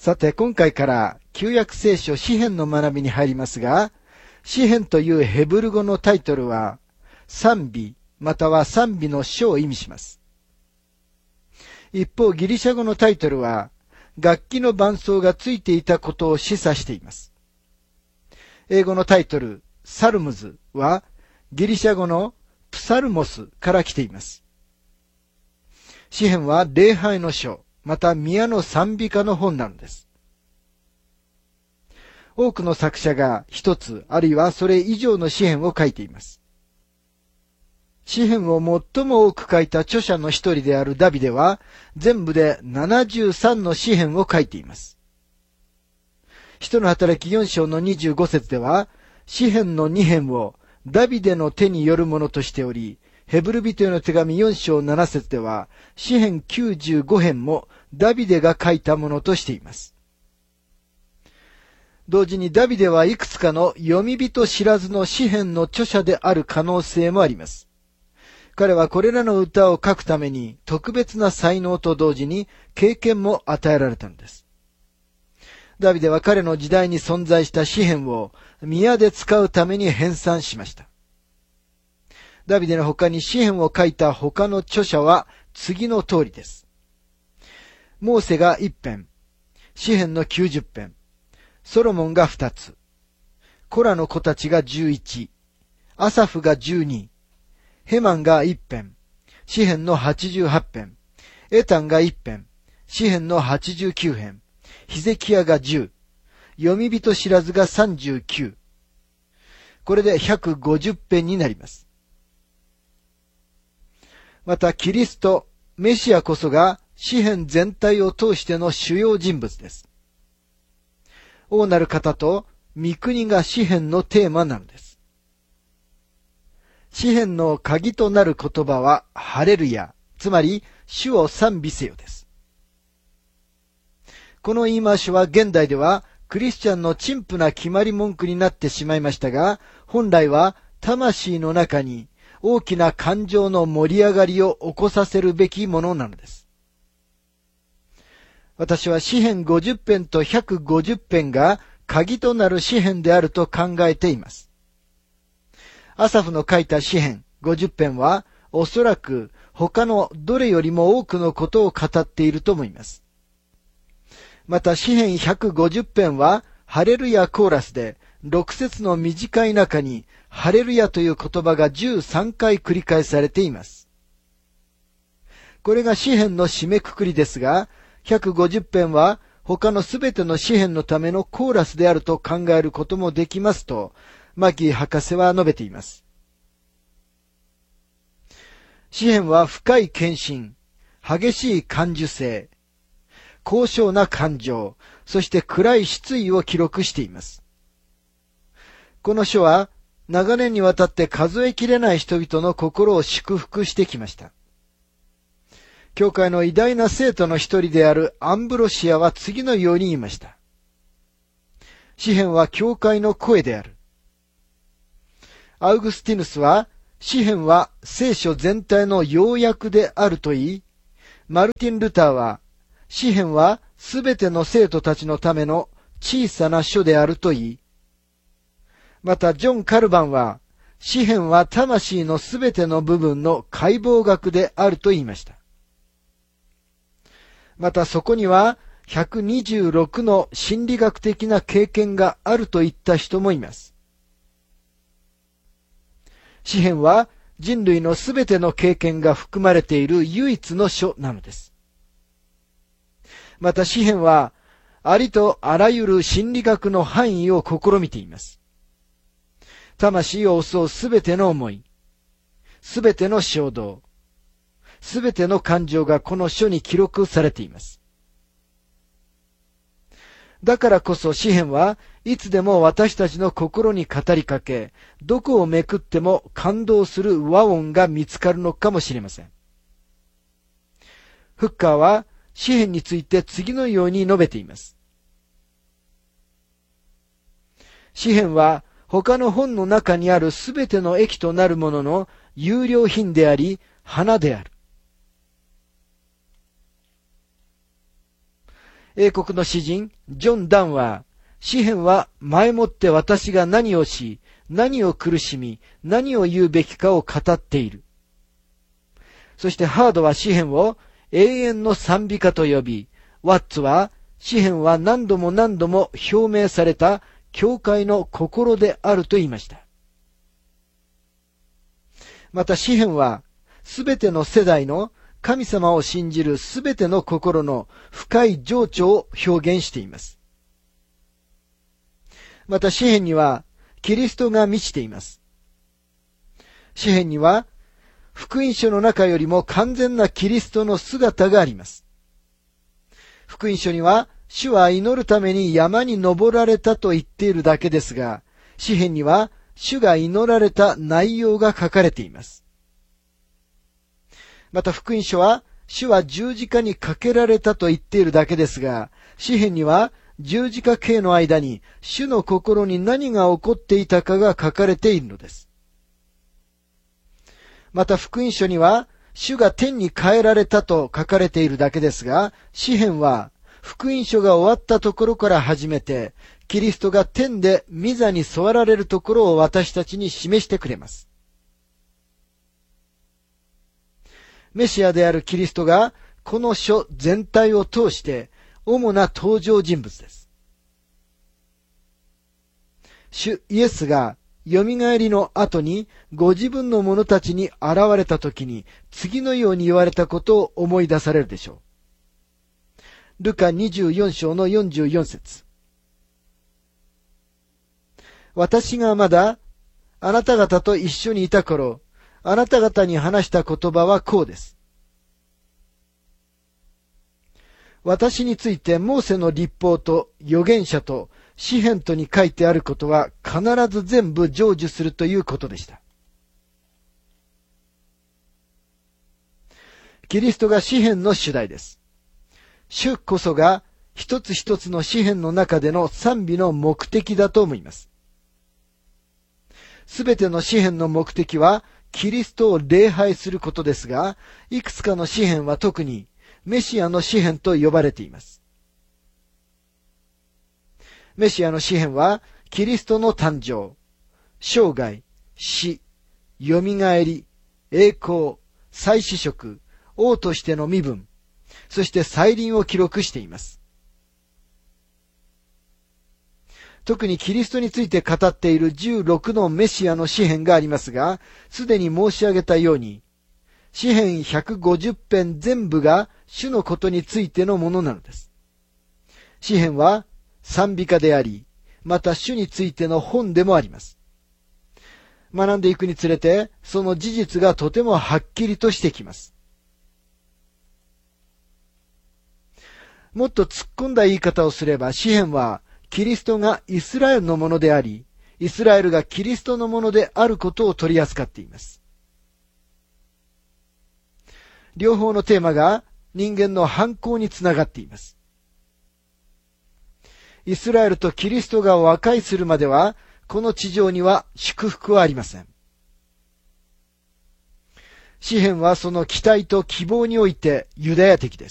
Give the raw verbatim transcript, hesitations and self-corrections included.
さて、今回から旧約聖書詩編の学びに入りますが、詩編というヘブル語のタイトルは、賛美または賛美の書を意味します。一方、ギリシャ語のタイトルは、楽器の伴奏がついていたことを示唆しています。英語のタイトル、サルムズは、ギリシャ語のプサルモスから来ています。詩編は礼拝の書、また宮の賛美歌の本なのです。多くの作者が一つ、あるいはそれ以上の詩編を書いています。詩編を最も多く書いた著者の一人であるダビデは、全部でななじゅうさんの詩編を書いています。使徒の働きよん章のにじゅうご節では、詩編のに編をダビデの手によるものとしており、ヘブル人への手紙よん章なな節では、詩編きゅうじゅうご編もダビデが書いたものとしています。同時にダビデはいくつかの読み人知らずの詩編の著者である可能性もあります。彼はこれらの歌を書くために特別な才能と同時に経験も与えられたのです。ダビデは彼の時代に存在した詩編を宮で使うために編纂しました。ダビデの他に詩編を書いた他の著者は次の通りです。モーセがいち編、詩編のきゅうじゅっ編、ソロモンがふたつ、コラの子たちがじゅういち、アサフがじゅうに、ヘマンがいち編、詩編のはちじゅうはち編、エタンがいち編、詩編のはちじゅうきゅう編、ヒゼキヤがじゅう、読み人知らずがさんじゅうきゅう。これでひゃくごじゅう編になります。また、キリスト、メシアこそが詩編全体を通しての主要人物です。王なる方と御国が詩編のテーマなのです。詩編の鍵となる言葉はハレルヤ、つまり主を賛美せよです。この言い回しは現代ではクリスチャンの陳腐な決まり文句になってしまいましたが、本来は魂の中に大きな感情の盛り上がりを起こさせるべきものなのです。私は詩編ごじゅっ編とひゃくごじゅっ編が鍵となる詩編であると考えています。アサフの書いた詩編ごじゅっ編はおそらく他のどれよりも多くのことを語っていると思います。また詩編ひゃくごじゅっ編はハレルヤコーラスでろく節の短い中にハレルヤという言葉がじゅうさんかい繰り返されています。これが詩編の締めくくりですが、ひゃくごじゅっ編は他のすべての詩編のためのコーラスであると考えることもできますと、マギー博士は述べています。詩編は深い献身、激しい感受性、高尚な感情、そして暗い失意を記録しています。この書は長年にわたって数えきれない人々の心を祝福してきました。教会の偉大な生徒の一人であるアンブロシアは次のように言いました。詩編は教会の声である。アウグスティヌスは詩編は聖書全体の要約であると言い、マルティン・ルターは詩編はすべての生徒たちのための小さな書であると言い、またジョン・カルバンは詩編は魂のすべての部分の解剖学であると言いました。またそこにはひゃくにじゅうろくの心理学的な経験があるといった人もいます。詩編は人類のすべての経験が含まれている唯一の書なのです。また詩編はありとあらゆる心理学の範囲を試みています。魂を襲うすべての思い、すべての衝動、すべての感情がこの書に記録されています。だからこそ詩編はいつでも私たちの心に語りかけ、どこをめくっても感動する和音が見つかるのかもしれません。フッカーは詩編について次のように述べています。詩編は他の本の中にあるすべての益となるものの優良品であり、花である。 英国の詩人、ジョン・ダンは、詩篇は前もって私が何をし、何を苦しみ、何を言うべきかを語っている。そしてハードは詩篇を永遠の賛美歌と呼び、ワッツは詩篇は何度も何度も表明された教会の心であると言いました。また詩篇はすべての世代の神様を信じるすべての心の深い情緒を表現しています。また詩篇にはキリストが満ちています。詩篇には福音書の中よりも完全なキリストの姿があります。福音書には主は祈るために山に登られたと言っているだけですが、詩篇には主が祈られた内容が書かれています。また福音書は主は十字架にかけられたと言っているだけですが、詩篇には十字架刑の間に主の心に何が起こっていたかが書かれているのです。また福音書には主が天に帰られたと書かれているだけですが、詩篇は福音書が終わったところから始めて、キリストが天で御座に座られるところを私たちに示してくれます。メシアであるキリストがこの書全体を通して主な登場人物です。主イエスがよみがえりの後にご自分の者たちに現れたときに次のように言われたことを思い出されるでしょう。ルカにじゅうよん章のよんじゅうよん節。私がまだあなた方と一緒にいた頃、あなた方に話した言葉はこうです。私についてモーセの律法と預言者と詩篇とに書いてあることは必ず全部成就するということでした。キリストが詩篇の主題です。主こそが一つ一つの詩篇の中での賛美の目的だと思います。すべての詩篇の目的はキリストを礼拝することですが、いくつかの詩篇は特にメシアの詩篇と呼ばれています。メシアの詩篇は、キリストの誕生、生涯、死、よみがえり、栄光、再死食、王としての身分、そして再臨を記録しています。特にキリストについて語っているじゅうろくのメシアの詩篇がありますが、すでに申し上げたように、詩篇ひゃくごじゅっぺん全部が主のことについてのものなのです。詩篇は、賛美歌であり、また主についての本でもあります。学んでいくにつれて、その事実がとてもはっきりとしてきます。もっと突っ込んだ言い方をすれば、詩篇は、キリストがイスラエルのものであり、イスラエルがキリストのものであることを取り扱っています。両方のテーマが人間の反抗につながっています。イスラエルとキリストが和解するまでは、この地上には祝福はありません。詩篇はその期待と希望においてユダヤ的で